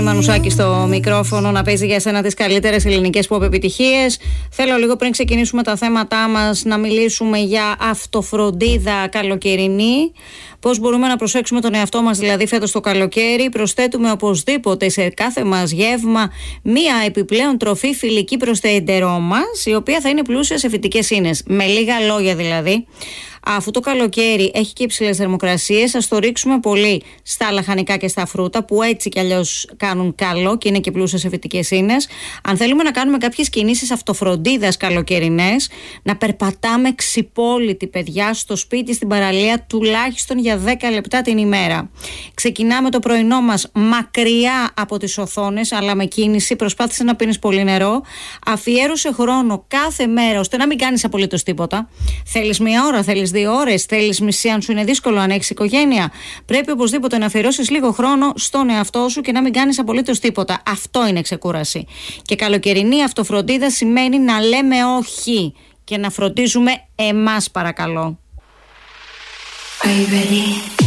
Μανουσάκη στο μικρόφωνο να παίζει για εσένα τις καλύτερες ελληνικές pop επιτυχίες. Θέλω λίγο πριν ξεκινήσουμε τα θέματά μας να μιλήσουμε για αυτοφροντίδα καλοκαιρινή. Πώς μπορούμε να προσέξουμε τον εαυτό μας δηλαδή φέτος το καλοκαίρι. Προσθέτουμε οπωσδήποτε σε κάθε μας γεύμα μία επιπλέον τροφή φιλική προς το εντερό μας, η οποία θα είναι πλούσια σε φυτικές ίνες. Με λίγα λόγια δηλαδή, αφού το καλοκαίρι έχει και υψηλές θερμοκρασίες, ας το ρίξουμε πολύ στα λαχανικά και στα φρούτα, που έτσι κι αλλιώς κάνουν καλό και είναι και πλούσια σε φυτικές ίνες. Αν θέλουμε να κάνουμε κάποιες κινήσεις αυτοφροντίδας καλοκαιρινές, να περπατάμε ξυπόλυτοι, παιδιά, στο σπίτι, στην παραλία, τουλάχιστον για 10 λεπτά την ημέρα. Ξεκινάμε το πρωινό μας μακριά από τις οθόνες, αλλά με κίνηση. Προσπάθησε να πίνεις πολύ νερό. Αφιέρωσε χρόνο κάθε μέρα ώστε να μην κάνεις απολύτως τίποτα. Θέλεις μία ώρα, θέλεις 2 ώρες, θέλεις μισή, αν σου είναι δύσκολο, αν έχεις οικογένεια. Πρέπει οπωσδήποτε να αφιερώσεις λίγο χρόνο στον εαυτό σου και να μην κάνεις απολύτως τίποτα. Αυτό είναι ξεκούραση. Και καλοκαιρινή αυτοφροντίδα σημαίνει να λέμε όχι και να φροντίζουμε εμάς, παρακαλώ. Are you ready?